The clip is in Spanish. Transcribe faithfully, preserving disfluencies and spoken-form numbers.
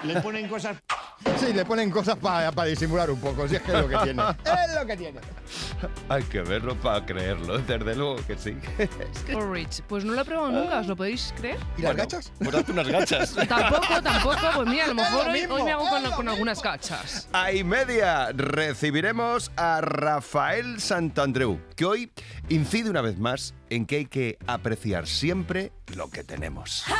Le ponen cosas... Sí, le ponen cosas para pa disimular un poco, si es que es lo que tiene. Es lo que tiene. Hay que verlo para creerlo, desde luego que sí. Porridge. Pues no lo he probado nunca, ¿os lo podéis creer? ¿Y las gachas? Pues hazte unas gachas. Tampoco, tampoco. Pues mira, a lo mejor lo hoy, mismo, hoy me hago es con, lo con mismo. algunas gachas. A y media recibiremos a Rafael Santandreu, que hoy incide una vez más en que hay que apreciar siempre lo que tenemos.